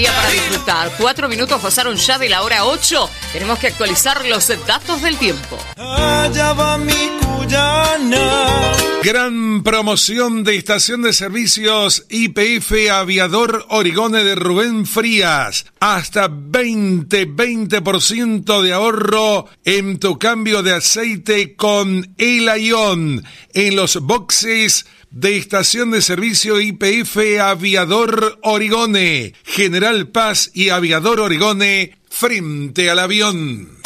día para disfrutar. 4 minutos pasaron ya de la hora 8. Tenemos que actualizar los datos del tiempo. Allá va mi cuyana. Gran promoción de estación de servicios YPF Aviador Origone de Rubén Frías. Hasta 20% de ahorro en tu cambio de aceite con El Aion en los boxes de estación de servicio YPF Aviador Origone. General Paz y Aviador Origone frente al avión.